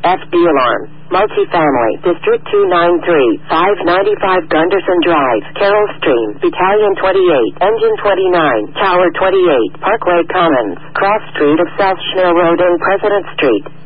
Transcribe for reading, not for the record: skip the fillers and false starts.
FD alarm. Multifamily, District 293, 595 Gunderson Drive, Carroll Stream, Battalion 28, Engine 29, Tower 28, Parkway Commons, Cross Street of South Schnell Road and President Street.